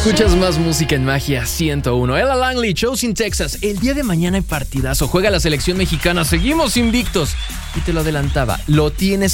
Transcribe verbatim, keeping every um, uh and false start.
Escuchas más música en Magia ciento uno. Ella Langley, shows in Texas. El día de mañana hay partidazo. Juega la selección mexicana. Seguimos invictos. Y te lo adelantaba. Lo tienes